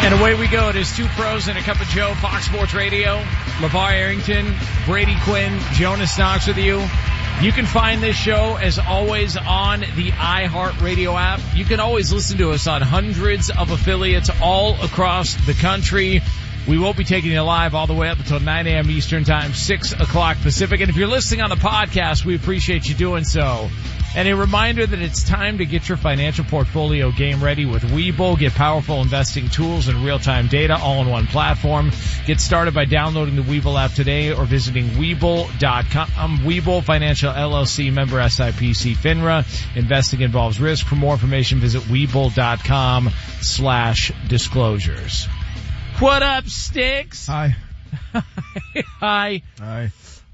And away we go. It is Two Pros and a Cup of Joe, Fox Sports Radio. LeVar Arrington, Brady Quinn, Jonas Knox with you. You can find this show, as always, on the iHeartRadio app. You can always listen to us on hundreds of affiliates all across the country. We won't be taking you live all the way up until 9 a.m. Eastern Time, 6 o'clock Pacific. And if you're listening on the podcast, we appreciate you doing so. And a reminder that it's time to get your financial portfolio game ready with Webull. Get powerful investing tools and real-time data all in one platform. Get started by downloading the Webull app today or visiting Webull.com. Webull Financial LLC, member SIPC FINRA. Investing involves risk. For more information, visit Webull.com/disclosures. What up, Sticks? Hi. Hi. Hi.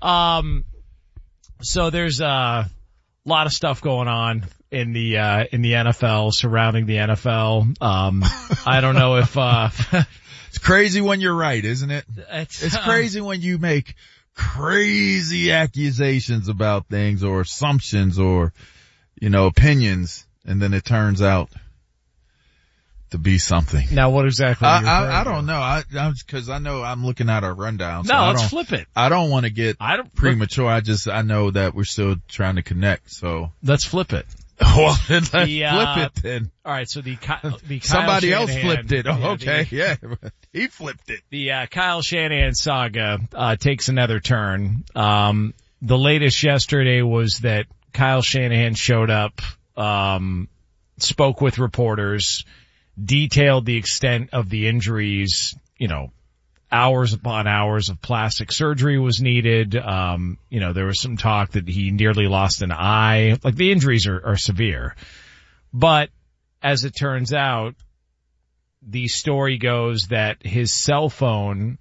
So there's a lot of stuff going on in the NFL, surrounding the NFL. I don't know if, it's crazy when you're right, isn't it? It's crazy when you make crazy accusations about things or assumptions or, opinions, and then it turns out to be something. Now, what exactly are you I don't know. Cause I know I'm looking at our rundown. So no, let's flip it. I don't want to get premature. I know that we're still trying to connect, so. Let's flip it. Well, then let's flip it then. Alright, so the Kyle somebody else Shanahan, flipped it. Oh, okay. He flipped it. The, Kyle Shanahan saga, takes another turn. The latest yesterday was that Kyle Shanahan showed up, spoke with reporters, detailed the extent of the injuries, hours upon hours of plastic surgery was needed. There was some talk that he nearly lost an eye. Like, the injuries are severe. But as it turns out, the story goes that his cell phone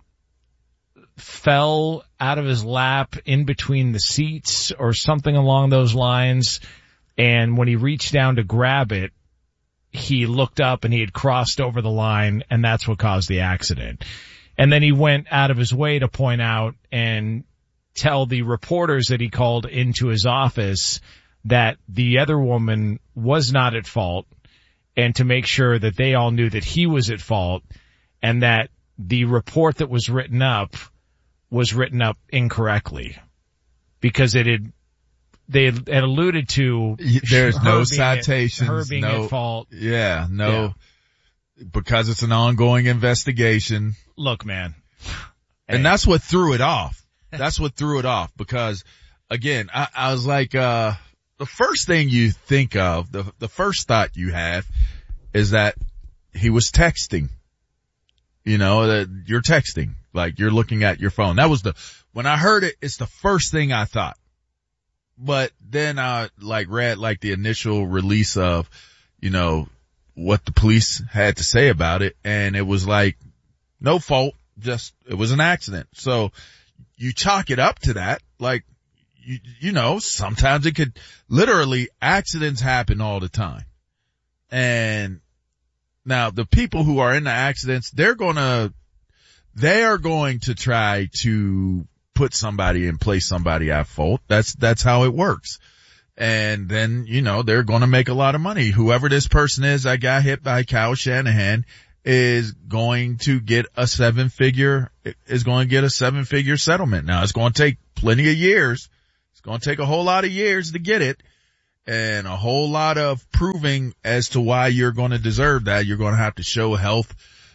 fell out of his lap in between the seats or something along those lines. And when he reached down to grab it, he looked up and he had crossed over the line, and that's what caused the accident. And then he went out of his way to point out and tell the reporters that he called into his office that the other woman was not at fault, and to make sure that they all knew that he was at fault, and that the report that was written up incorrectly, because they had alluded to there's no citations, her being at fault. Yeah, no, because it's an ongoing investigation. Look, man. And that's what threw it off. Because, again, I was like, the first thing you think of, the first thought you have is that he was texting. That you're texting, like you're looking at your phone. That was when I heard it, it's the first thing I thought. But then I read the initial release of, what the police had to say about it. And it was no fault, it was an accident. So you chalk it up to that. Sometimes it could accidents happen all the time. And now the people who are in the accidents, they are going to try to put somebody and place somebody at fault. That's how it works. And then, they're going to make a lot of money. Whoever this person is that got hit by Kyle Shanahan is going to get a seven-figure settlement. Now, it's going to take plenty of years. It's going to take a whole lot of years to get it, and a whole lot of proving as to why you're going to deserve that. You're going to have to show health,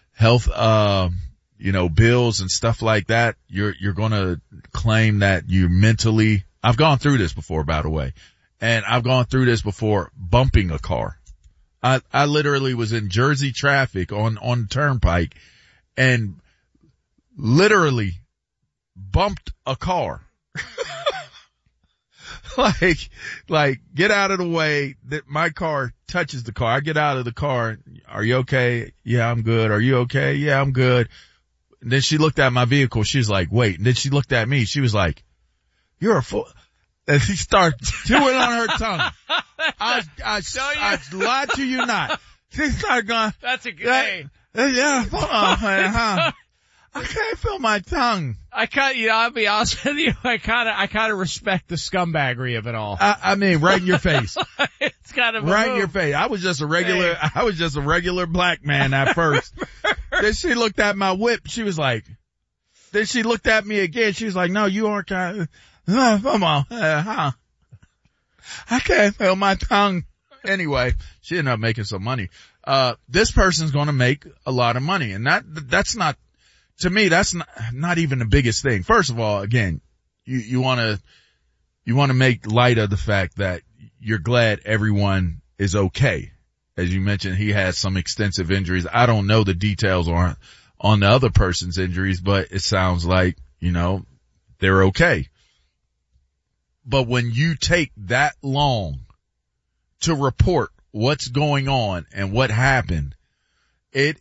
bills and stuff like that. You're going to claim that you mentally, I've gone through this before, by the way, and I've gone through this before bumping a car. I literally was in Jersey traffic on Turnpike and literally bumped a car. Get out of the way, that my car touches the car. I get out of the car. Are you okay? Yeah, I'm good. Are you okay? Yeah, I'm good. And then she looked at my vehicle. She's like, wait. And then she looked at me. She was like, you're a fool. And she started chewing on her tongue. I lied to you not. She started going. That's a good day. Yeah, I can't feel my tongue. I'll be honest with you. I kind of respect the scumbaggery of it all. I mean, right in your face. It's kind of right in your face. I was just a regular black man at first. Then she looked at my whip. She was like, then she looked at me again. She was like, no, you aren't come on. I can't feel my tongue. Anyway, she ended up making some money. This person's going to make a lot of money. And that's not, to me, that's not even the biggest thing. First of all, again, you want to make light of the fact that you're glad everyone is okay. As you mentioned, he has some extensive injuries. I don't know the details on the other person's injuries, but it sounds like, they're okay. But when you take that long to report what's going on and what happened, it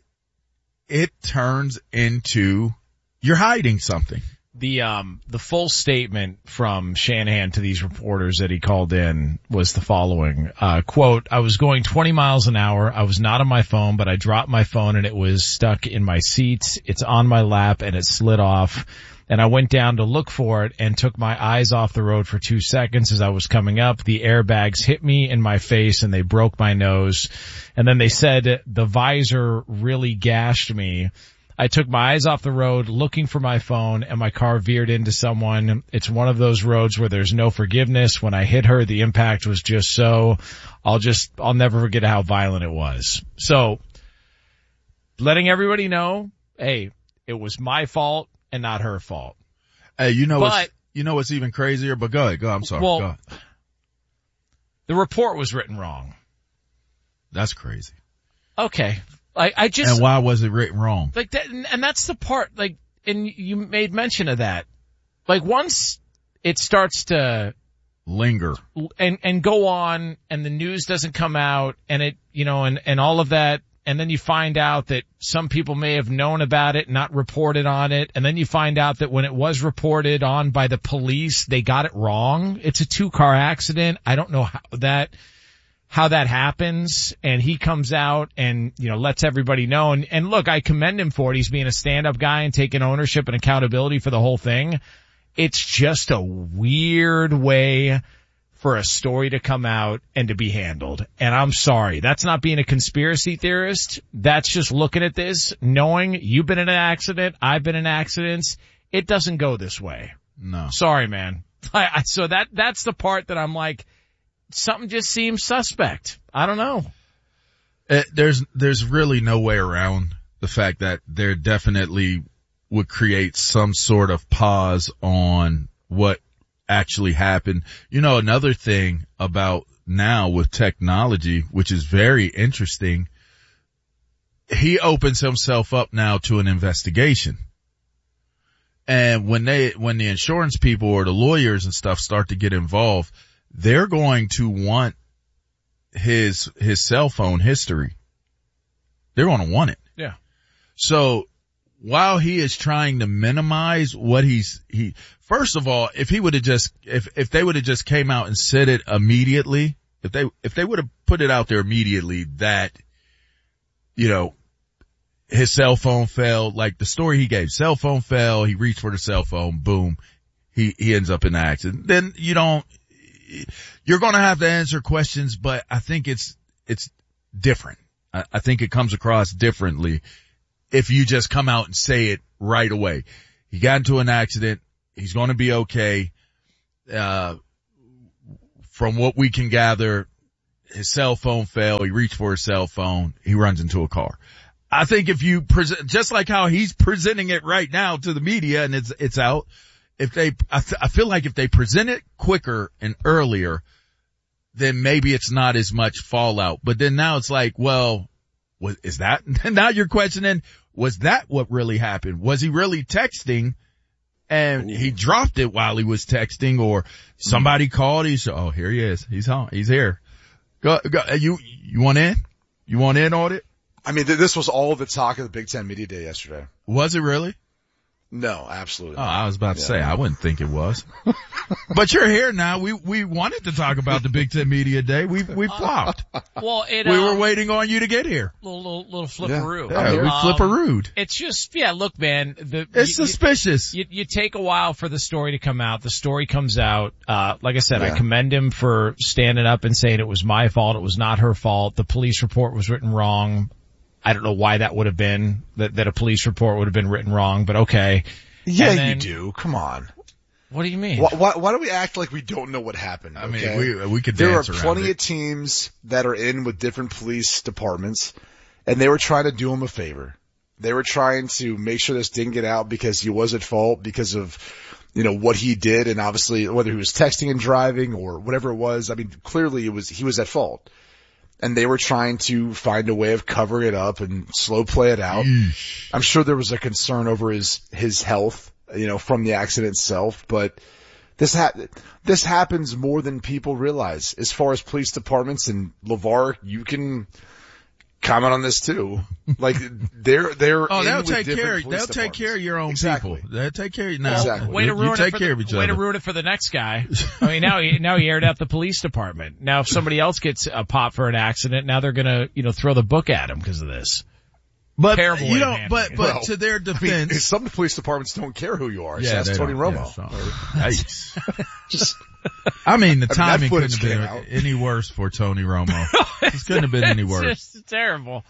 turns into you're hiding something. The full statement from Shanahan to these reporters that he called in was the following, quote, I was going 20 miles an hour. I was not on my phone, but I dropped my phone and it was stuck in my seats. It's on my lap and it slid off. And I went down to look for it and took my eyes off the road for 2 seconds as I was coming up. The airbags hit me in my face and they broke my nose. And then they said the visor really gashed me. I took my eyes off the road looking for my phone and my car veered into someone. It's one of those roads where there's no forgiveness. When I hit her, the impact was just so, I'll never forget how violent it was. So letting everybody know, hey, it was my fault and not her fault. Hey, what's even crazier? But go ahead. I'm sorry. Well, go ahead. The report was written wrong. That's crazy. Okay. I just. And why was it written wrong? Like that, and that's the part, like, and you made mention of that. Like once it starts to linger and go on and the news doesn't come out and it, and all of that. And then you find out that some people may have known about it, not reported on it. And then you find out that when it was reported on by the police, they got it wrong. It's a 2-car accident. I don't know how that happens. And he comes out and, lets everybody know. And look, I commend him for it. He's being a stand-up guy and taking ownership and accountability for the whole thing. It's just a weird way for a story to come out and to be handled. And I'm sorry. That's not being a conspiracy theorist. That's just looking at this, knowing you've been in an accident, I've been in accidents. It doesn't go this way. No. Sorry, man. So that's the part that I'm like, something just seems suspect. I don't know. There's really no way around the fact that there definitely would create some sort of pause on what actually happened. Another thing about now with technology, which is very interesting, he opens himself up now to an investigation. And when the insurance people or the lawyers and stuff start to get involved, they're going to want his cell phone history. They're going to want it. Yeah. So while he is trying to minimize what first of all, if he would have if they would have just came out and said it immediately, if they would have put it out there immediately that, his cell phone fell, like the story he gave, cell phone fell, he reached for the cell phone, boom, he ends up in an accident. Then you're going to have to answer questions, but I think it's different. I think it comes across differently if you just come out and say it right away. He got into an accident. He's going to be okay. From what we can gather, his cell phone fell. He reached for his cell phone. He runs into a car. I think if you present, just like how he's presenting it right now to the media and it's out, I feel like if they present it quicker and earlier, then maybe it's not as much fallout. But then now it's like, well, is that, now you're questioning, was that what really happened? Was he really texting and he dropped it while he was texting, or somebody called? He said, oh, here he is. He's home. He's here. Go, you want in? You want in on it? I mean, this was all the talk of the Big Ten Media Day yesterday. Was it really? No, absolutely not. Oh, I was about to say, I wouldn't think it was. But you're here now. We wanted to talk about the Big Ten Media Day. We flopped. Well, we were waiting on you to get here. Little flipperoo. Yeah, we flipperooed. It's just, look, man. It's suspicious. You take a while for the story to come out. The story comes out. Like I said, I commend him for standing up and saying it was my fault. It was not her fault. The police report was written wrong. I don't know why that would have been, that a police report would have been written wrong, but okay. Yeah, then, you do. Come on. What do you mean? Why do we act like we don't know what happened? I okay? mean, we could There are dance around plenty it. of teams that are in with different police departments, and they were trying to do him a favor. They were trying to make sure this didn't get out because he was at fault because of, what he did, and obviously whether he was texting and driving or whatever it was. I mean, clearly he was at fault. And they were trying to find a way of covering it up and slow play it out. Eesh. I'm sure there was a concern over his health, from the accident itself, but this happens more than people realize. As far as police departments, and LeVar, you can comment on this too. Like they'll take care of your own exactly. people. They'll take care of you now. Exactly. Way to ruin you take it care of each other. Way to ruin it for the next guy. I mean, now he aired out the police department. Now if somebody else gets a pop for an accident, now they're gonna, throw the book at him because of this. But Terrible way of handling it. Well, to their defense, some police departments don't care who you are. yeah, That's Tony don't. Romo. Yeah, so, Just, I mean, the timing couldn't have been any worse for Tony Romo. It couldn't have been any worse. It's just terrible.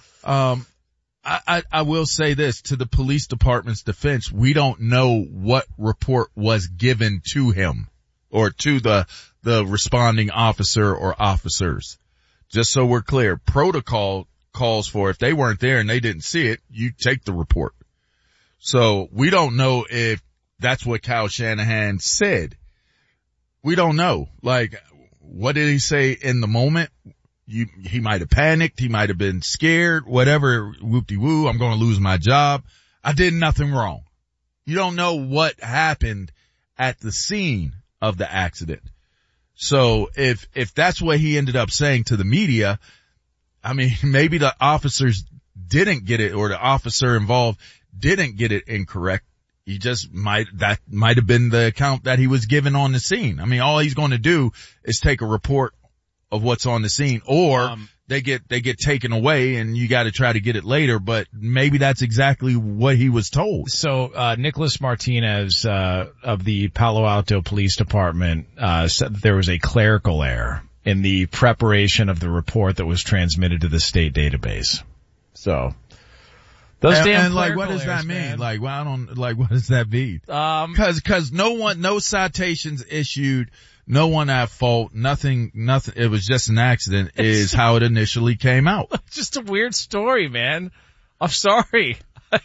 I will say this to the police department's defense. We don't know what report was given to him or to the responding officer or officers. Just so we're clear, protocol calls for if they weren't there and they didn't see it, you take the report. So we don't know if that's what Kyle Shanahan said. We don't know. Like, what did he say in the moment? He might have panicked. He might have been scared, whatever, whoop-de-woo. I'm going to lose my job. I did nothing wrong. You don't know what happened at the scene of the accident. So if that's what he ended up saying to the media, I mean, maybe the officers didn't get it or the officer involved didn't get it incorrect. That might have been the account that he was given on the scene. I mean, all he's going to do is take a report of what's on the scene, or they get taken away and you got to try to get it later, but maybe that's exactly what he was told. So, Nicholas Martinez, of the Palo Alto Police Department, said that there was a clerical error in the preparation of the report that was transmitted to the state database. So, those damn and like, what does errors, that mean? man. Like, well, what does that mean? Cause no citations issued, no one at fault, nothing, it was just an accident is how it initially came out. It's just a weird story, man. I'm sorry.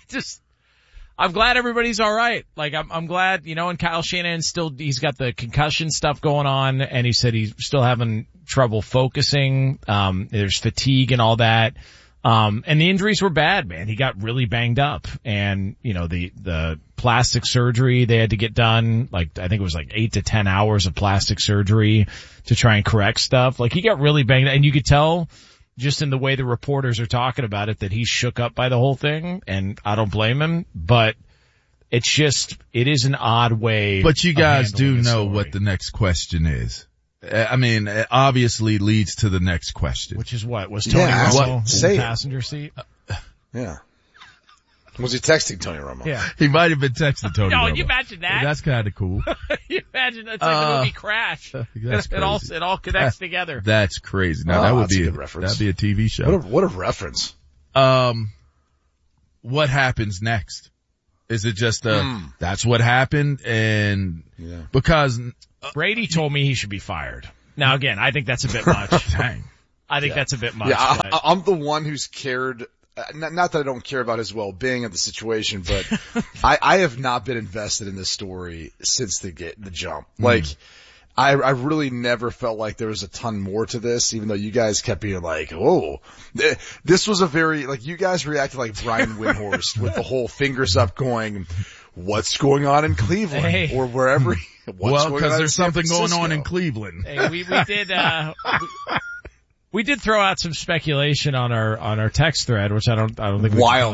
I'm glad everybody's alright. Like, I'm glad, and Kyle Shanahan he's got the concussion stuff going on, and he said he's still having trouble focusing. There's fatigue and all that. And the injuries were bad, man. He got really banged up, and, the plastic surgery they had to get done, like, I think it was like 8 to 10 hours of plastic surgery to try and correct stuff. Like, he got really banged up, and you could tell just in the way the reporters are talking about it that he's shook up by the whole thing, and I don't blame him, but it is an odd way. But you guys do know story. what the next question is. I mean, it obviously leads to the next question. Which is what? Was Tony Romo in the passenger seat? Yeah. Was he texting Tony Romo? Yeah. He might have been texting Tony Romo. You imagine that? That's kind of cool. You imagine that's like the movie Crash. That's crazy. It all connects together. That's crazy. Now that would be a good reference. That'd be a TV show. What a reference. What happens next? Is it just that's what happened? And because Brady told me he should be fired. Now again, I think that's a bit much. Dang. I think that's a bit much. Yeah, I'm the one who's cared. Not that I don't care about his well-being of the situation, but I have not been invested in this story since the jump. Like, I really never felt like there was a ton more to this, even though you guys kept being like, oh, this was a very, like, you guys reacted like Brian Windhorst with the whole fingers up going, what's going on in Cleveland or wherever. Well, because there's something going on in Cleveland. Hey, we did throw out some speculation on our text thread, which I don't think wild.